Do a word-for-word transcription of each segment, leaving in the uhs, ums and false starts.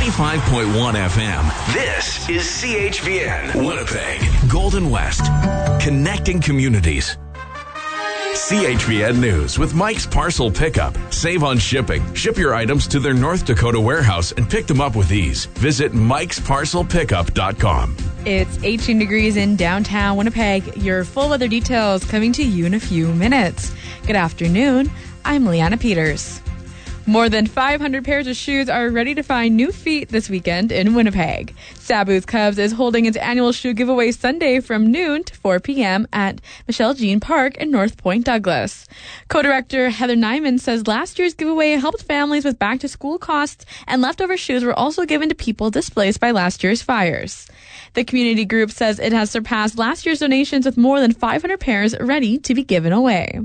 ninety-five point one F M. This is C H V N, Winnipeg, Golden West, connecting communities. C H V N News with Mike's Parcel Pickup. Save on shipping. Ship your items to their North Dakota warehouse and pick them up with ease. Visit mikes parcel pickup dot com. It's eighteen degrees in downtown Winnipeg. Your full weather details coming to you in a few minutes. Good afternoon. I'm Leanna Peters. More than five hundred pairs of shoes are ready to find new feet this weekend in Winnipeg. Sabu's Cubs is holding its annual shoe giveaway Sunday from noon to four p.m. at Michelle Jean Park in North Point Douglas. Co-director Heather Nyman says last year's giveaway helped families with back-to-school costs, and leftover shoes were also given to people displaced by last year's fires. The community group says it has surpassed last year's donations with more than five hundred pairs ready to be given away.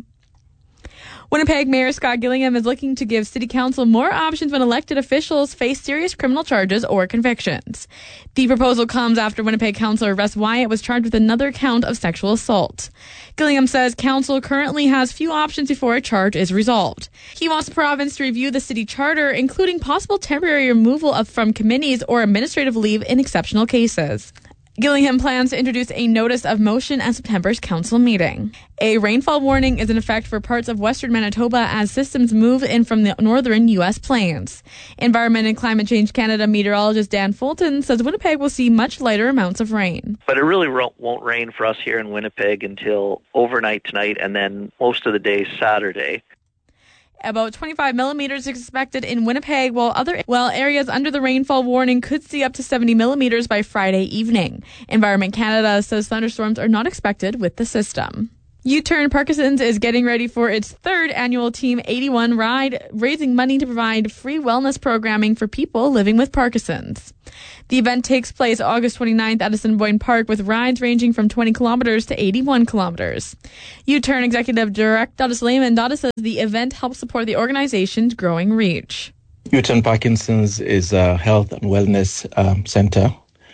Winnipeg Mayor Scott Gillingham is looking to give City Council more options when elected officials face serious criminal charges or convictions. The proposal comes after Winnipeg Councillor Russ Wyatt was charged with another count of sexual assault. Gillingham says Council currently has few options before a charge is resolved. He wants the province to review the city charter, including possible temporary removal of from committees or administrative leave in exceptional cases. Gillingham plans to introduce a notice of motion at September's council meeting. A rainfall warning is in effect for parts of western Manitoba as systems move in from the northern U S plains. Environment and Climate Change Canada meteorologist Dan Fulton says Winnipeg will see much lighter amounts of rain. But it really won't rain for us here in Winnipeg until overnight tonight and then most of the day Saturday. About twenty-five millimeters is expected in Winnipeg, while other while areas under the rainfall warning could see up to seventy millimeters by Friday evening. Environment Canada says thunderstorms are not expected with the system. U-Turn Parkinson's is getting ready for its third annual Team eighty-one ride, raising money to provide free wellness programming for people living with Parkinson's. The event takes place August twenty-ninth at Assiniboine Park with rides ranging from twenty kilometers to eighty-one kilometers. U-Turn Executive Director Dottis Lehman Dottis says the event helps support the organization's growing reach. U-Turn Parkinson's is a health and wellness um, center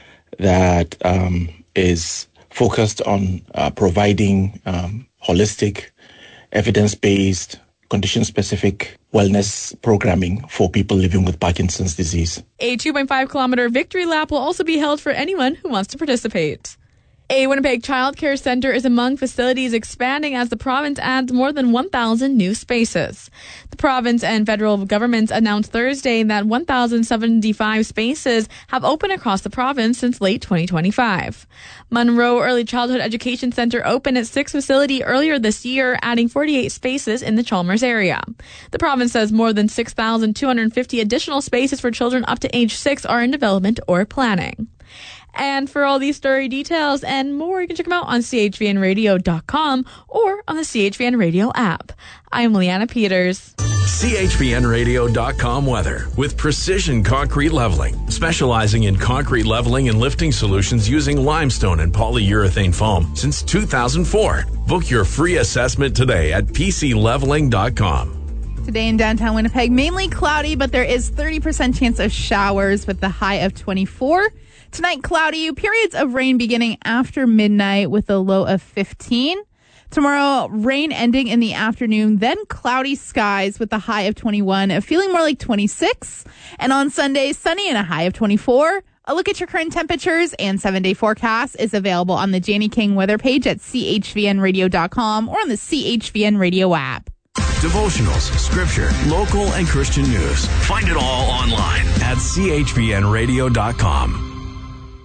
that um, is focused on uh, providing um, holistic, evidence-based, condition-specific wellness programming for people living with Parkinson's disease. A two point five kilometer victory lap will also be held for anyone who wants to participate. A Winnipeg Child Care Centre is among facilities expanding as the province adds more than one thousand new spaces. The province and federal governments announced Thursday that one thousand seventy-five spaces have opened across the province since late twenty twenty-five. Munro Early Childhood Education Centre opened its sixth facility earlier this year, adding forty-eight spaces in the Chalmers area. The province says more than six thousand two hundred fifty additional spaces for children up to age six are in development or planning. And for all these story details and more, you can check them out on C H V N radio dot com or on the C H V N Radio app. I'm Leanna Peters. C H V N radio dot com weather with Precision Concrete Leveling, specializing in concrete leveling and lifting solutions using limestone and polyurethane foam since two thousand four. Book your free assessment today at p c leveling dot com. Today in downtown Winnipeg, mainly cloudy, but there is thirty percent chance of showers with the high of twenty-four. Tonight, cloudy, periods of rain beginning after midnight with a low of fifteen. Tomorrow, rain ending in the afternoon, then cloudy skies with a high of twenty-one, feeling more like twenty-six. And on Sunday, sunny and a high of twenty-four. A look at your current temperatures and seven-day forecast is available on the Janie King weather page at c h v n radio dot com or on the C H V N Radio app. Devotionals, scripture, local and Christian news. Find it all online at c h v n radio dot com.